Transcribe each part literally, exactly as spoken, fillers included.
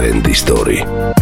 Brand Story.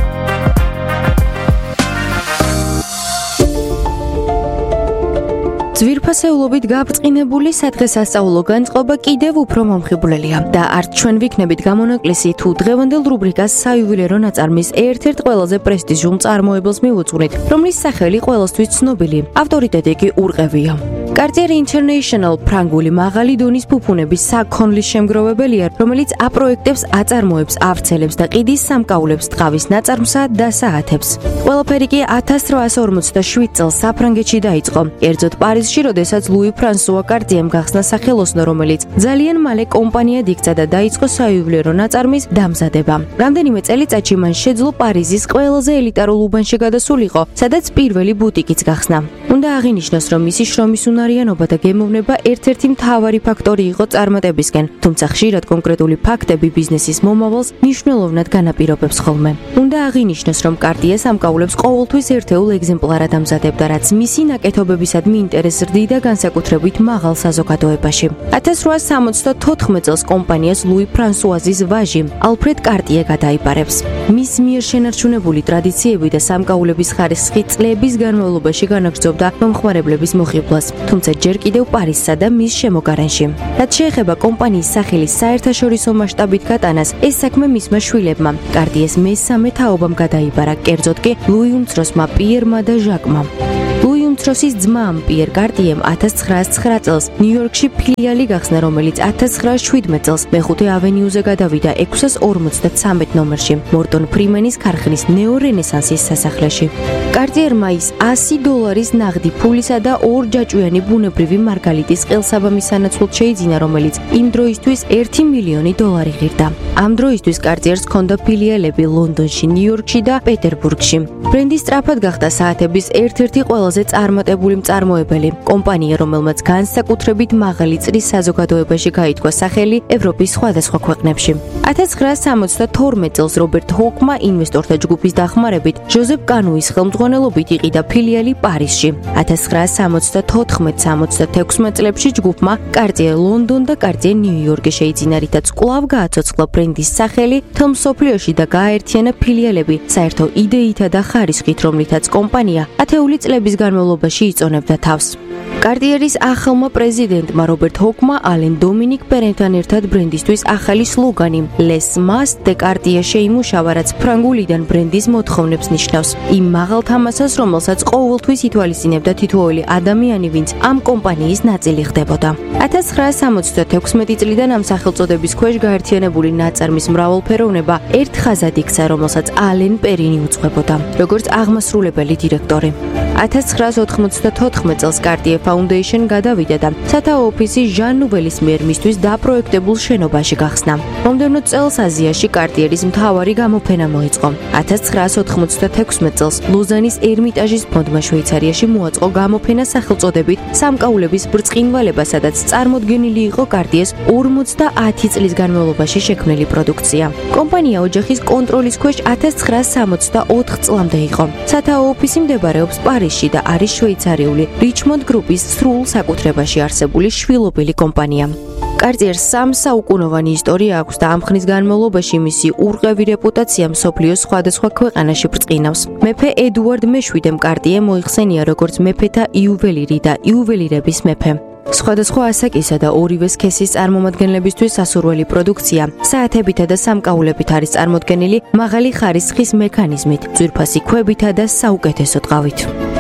ძვირფასეულობით გაბრწყინებული სადღესასწაულო განწყობა კიდევ უფრო მომხიბვლელია და არც ჩვენ ვიქნებით გამონაკლისი თუ დღევანდელ რუბრიკას საიუველირო ნაწარმის ერთ-ერთ ყველაზე პრესტიჟულ წარმოებელს მივუძღვნით, რომლის სახელი ყველასთვის ცნობილი, ავტორიტეტი კი ურყევია. Cartier International ფრანგული მაღალი დონის ფუფუნების საქონლის შემგროვებელია, რომელიც აპროექტებს, აწარმოებს, ავრცელებს და ყიდის სამკაულებს ტყავის ნაწარმსა და საათებს. ყველაფერი კი ათას რვაასი ორმოცდაშვიდ წელს საფრანგეთში დაიწყო. კერძოდ პარიზში, როდესაც ლუი ფრანსუა კარტიემ გახსნა სახელოსნო, რომელიც ძალიან მალე კომპანიად იქცა და დაიწყო საიუველირო ნაწარმის დამზადება. რამდენიმე წელიწადში მან შეძლო პარიზის ყველაზე ელიტარულ უბანში გადასულიყო, სადაც პირველი ბუტიკიც გახსნა. უნდა აღინიშნოს, რომ მისი შრომის უნარიანობა და გემოვნება ერთ-ერთი მთავარი ფაქტორი იყო წარმატებისკენ, თუმცა ხშირად კონკრეტული ფაქტები ბიზნესის მომავალს მნიშვნელოვნად განაპირობებს ხოლმე. უნდა აღინიშნოს, რომ კარტიე სამკაულებს ყოველთვის ერთეულ ეგზემპლარად ამზადებდა, რაც მისი ნაკეთობებისადმი ინტერესს ზრდიდა განსაკუთრებით მაღალ საზოგადოებაში. ათას რვაასი სამოცდათოთხმეტ წელს კომპანიას ლუი ფრანსუაზის ვაჟი, ალფრედ კარტიე გადაიბარებს. მის მიერ შენარჩუნებული ტრადიციები და სამკაულების ხარისხი წლების განმავლობაში განაგრძობდა მომხმარებლების მოხიბლას, თუმცა ჯერ კიდევ პარიზსა და მის შემოგარენში. რაც შეეხება კომპანიის სახელის საერთაშორისო მასშტაბით გატანას, ეს საქმე მისმა შვილებმა, კარტიეს მესამე თაობამ გადაიბარა, კერძოდ კი ლუი უმცროსმა პიერმა და ჟაკმა. ლუი უმცროსის ძმამ პიერ კარტიემ ათას ცხრაასი ცხრა წელს ნიუ-იორკში ფილიალი გახსნა, რომელიც ათას ცხრაასი შვიდმეტ წელს მეხუთე ავენიუზე გადავიდა ექვსას ორმოცდათრამეტ ნომერში, მორტონ ფრიმენის ქარხნის ნეო-რენესანსის სასახლეში. კარტიერმა ის ასი დოლარის ნაღდი ფულისა და ორ ჯაჭვიანი ბუნებრივი მარგალიტის ყელსაბამის სანაცვლოდ შეიძინა, რომელიც იმ დროისთვის ერთი მილიონი დოლარი ღირდა. ამ დროისთვის კარტიერს ჰქონდა ფილიალები ლონდონში, ნიუ-იორკში და პეტერბურგში. ბრენდი სწრაფად გახდა საათების ერთ-ერთი ყველაზე წარმატებული მწარმოებელი. კომპანია, რომელმაც განსაკუთრებით მაღალი წრის საზოგადოებაში გაითქვა სახელი ევროპის სხვადასხვა ქვეყნებში. ათას ცხრაასი სამოცდათორმეტ წელს რობერტ ჰოკმა ინვესტორთა ჯგუფის დახმარებით ჟოზეფ კანუის ხელმძღვანელობით იყიდა ფილიალი პარიზში. ათას ცხრაასი სამოცდათოთხმეტ სამოცდათექვსმეტ წლებში ჯგუფმა კარტიე ლონდონ და კარტიე ნიუ-იორკი შეიძინა, რითაც კვლავ გააცოცხლა ბრენდის სახელი მთელ მსოფლიოში და გააერთიანა ფილიალები საერთო იდეითა და ხარისხით, რომლითაც კომპანია ათეული წლების განმავლობაში იწონებდა თავს. კარტიერის ახალმა პრეზიდენტმა რობერტ ჰოკმა ალენ დომინიკ პერენთან ერთად ბრენდისთვის ახალი სლოგანი Les Mas de Cartier შეიმუშავა, რაც ფრანგულიდან ბრენდის მოთხოვნებს ნიშნავს. იმ მაღალ თამასას, რომელსაც ყოველთვის ითვალისწინებდა თითოეული ადამიანი, ვინც ამ კომპანიის ნაწილი ხდებოდა. ათას ცხრაასი სამოცდათექვსმეტი წლიდან ამ სახელწოდების ქვეშ გაერთიანებული ნაწარმის მრავალფეროვნება ერთ ხაზად იქცა, რომელსაც ალენ პერინი უძღვებოდა, როგორც აღმასრულებელი დირექტორი. ათას ცხრაასი ოთხმოცდათოთხმეტ წელს Cartier Foundation გადავიდა და სათაო ოფისი ჟან ნუველის მიერ მისთვის დაპროექტებულ შენობაში გახსნა. მომდევნო წელს აზიაში კარტიერის მთავარი გამოფენა მოიწყო. ათას ცხრაასი ოთხმოცდათექვსმეტ წელს ლოზანის ერმიტაჟის ფონდმა შვეიცარიაში მოაწყო გამოფენა სახელწოდებით სამკაულების ბრწყინვალება, სადაც წარმოდგენილი იყო კარტიეს ორმოცდაათი წლის განმავლობაში შექმნილი პროდუქცია. კომპანია ოჯახის კონტროლის ქვეშ ათას ცხრაასი სამოცდაოთხ წლამდე იყო. სათაო ოფისი მდებარეობს პარიზში და არის შვეიცარიული რიჩმონდ გრუპის სრულ საკუთრებაში არსებული შვილობილი კომპანია. კარტიერს სამ საუკუნოვანი ისტორია აქვს და ამ ხნის განმავლობაში მისი ურყევი რეპუტაცია მსოფლიოს სხვადასხვა ქვეყანაში ბრწყინავს. მეფე ედუარდ მეშვიდემ კარტიე მოიხსენია როგორც მეფეთა იუველირი და იუველირების მეფე. სხვადასხვა ასაკისა და ორივე სქესის წარმომადგენლებისთვის სასურველი პროდუქცია, საათებითა და სამკაულებით არის წარმოდგენილი მაღალი ხარისხის მექანიზმით, ძვირფასი ქვებითა და საუკეთესო ტყავით.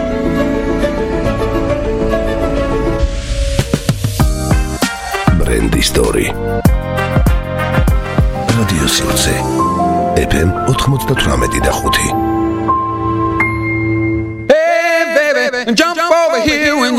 Brand Story. Radio Silce. ეფ ემ ოთხმოცდათვრამეტი და ხუთი. Hey baby, jump over here when